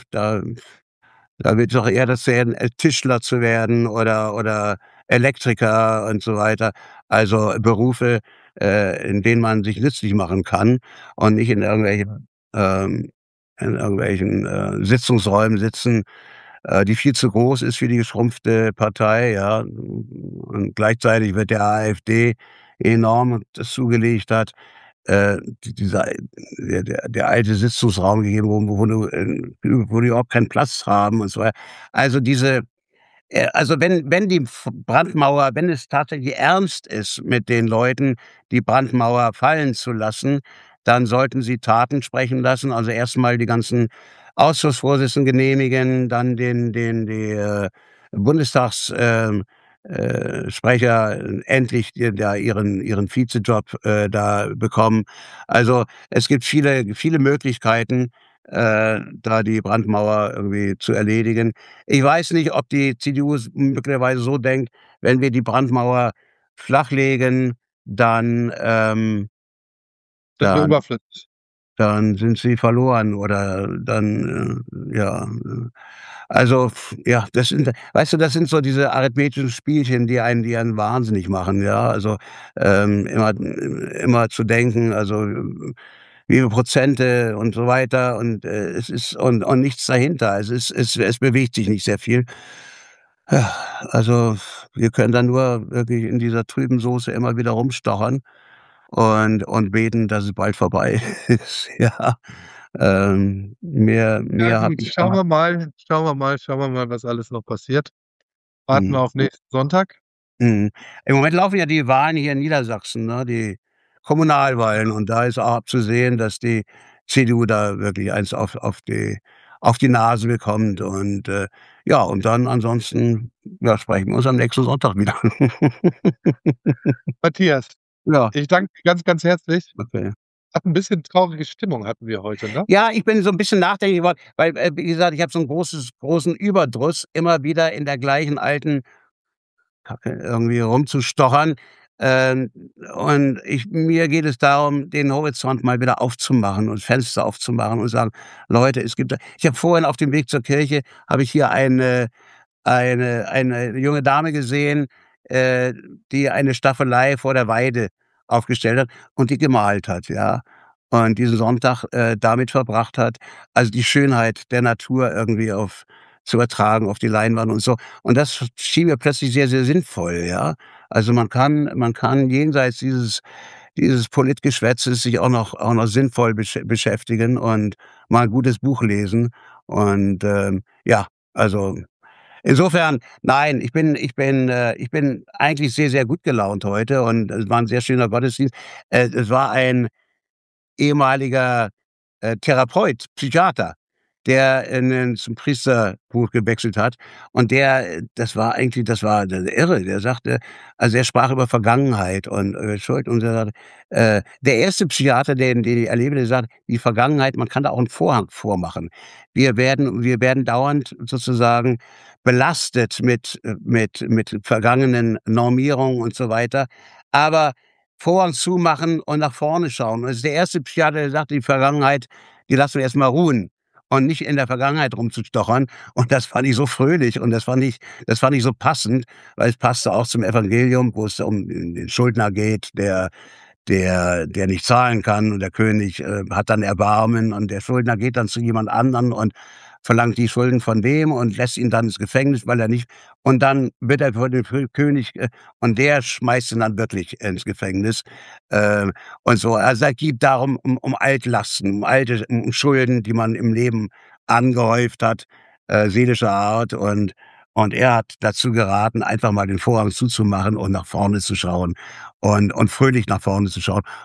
da wird doch eher das werden, Tischler zu werden oder Elektriker und so weiter. Also, Berufe, in denen man sich nützlich machen kann und nicht ähm in irgendwelchen, Sitzungsräumen sitzen, die viel zu groß ist für die geschrumpfte Partei, ja. Und gleichzeitig wird der AfD enorm das zugelegt hat, dieser der alte Sitzungsraum gegeben, wo die überhaupt keinen Platz haben und so weiter. Also, wenn die Brandmauer, wenn es tatsächlich ernst ist mit den Leuten, die Brandmauer fallen zu lassen, dann sollten sie Taten sprechen lassen. Also, erst mal die ganzen Ausschussvorsitzenden genehmigen, dann die Bundestags Sprecher endlich da ihren Vizejob, da bekommen. Also, es gibt viele Möglichkeiten, da die Brandmauer irgendwie zu erledigen. Ich weiß nicht, ob die CDU möglicherweise so denkt, wenn wir die Brandmauer flachlegen, dann, Sind wir dann überflüssig. dann sind sie verloren oder dann, ja, also, ja, das sind, weißt du, das sind so diese arithmetischen Spielchen, die einen wahnsinnig machen, ja? Also, immer zu denken, also, wie viele Prozente und so weiter, und, es ist und nichts dahinter. Es bewegt sich nicht sehr viel. Ja, also, wir können dann nur wirklich in dieser trüben Soße immer wieder rumstochern und beten, dass es bald vorbei ist, ja. Ja Mehr habe gut, ich da. schauen wir mal, was alles noch passiert. Warten wir Mhm. auf nächsten Sonntag. Mhm. Im Moment laufen ja die Wahlen hier in Niedersachsen, ne, die Kommunalwahlen, und da ist auch abzusehen, dass die CDU da wirklich eins auf die Nase bekommt, und, ja, und dann ansonsten, ja, sprechen wir uns am nächsten Sonntag wieder. Matthias, Ja, ich danke dir ganz, ganz herzlich. okay. Hat 'n bisschen traurige Stimmung hatten wir heute, ne? Ja, ich bin so 'n bisschen nachdenklich geworden, weil, wie gesagt, ich habe so 'n großen Überdruss, immer wieder in der gleichen alten Kacke irgendwie rumzustochern. Ähm, und mir geht es darum, den Horizont mal wieder aufzumachen und Fenster aufzumachen und sagen: „Leute, es gibt da“. Ich habe vorhin auf dem Weg zur Kirche habe ich hier eine junge Dame gesehen, äh, die eine Staffelei vor der Weide aufgestellt hat und die gemalt hat, ja. Und diesen Sonntag, damit verbracht hat, also die Schönheit der Natur irgendwie zu übertragen auf die Leinwand und so. Und das schien mir plötzlich sehr, sehr sinnvoll, ja. Also, man kann jenseits dieses Politgeschwätzes sich auch noch sinnvoll beschäftigen und mal 'n gutes Buch lesen. Und, ja, also insofern, nein, ich bin eigentlich sehr, sehr gut gelaunt heute, und es war 'n sehr schöner Gottesdienst. Es war ein ehemaliger, Therapeut, Psychiater, der zum Priesterberuf gewechselt hat, und das war irre. Der sagte, also, er sprach über Vergangenheit und über Schuld, und er sagte, der erste Psychiater, den ich erlebe, der sagt: „Die Vergangenheit, man kann da auch 'n Vorhang vormachen. Wir werden dauernd sozusagen belastet mit vergangenen Normierungen und so weiter, aber Vorhang zumachen und nach vorne schauen.“ Das ist der erste Psychiater, der sagt, die Vergangenheit, die lassen wir erst mal ruhen und nicht in der Vergangenheit rumzustochern. Und das fand ich so fröhlich und das fand ich so passend, weil es passte auch zum Evangelium, wo es um den Schuldner geht, der nicht zahlen kann, und der König hat dann Erbarmen, und der Schuldner geht dann zu jemand anderen und verlangt die Schulden von dem und lässt ihn dann ins Gefängnis, weil er nicht, und dann wird er von dem König und der schmeißt ihn dann wirklich ins Gefängnis, und so. Also, es geht darum um Altlasten, um Schulden, die man im Leben angehäuft hat, seelischer Art, und er hat dazu geraten, einfach mal den Vorhang zuzumachen und nach vorne zu schauen und fröhlich nach vorne zu schauen.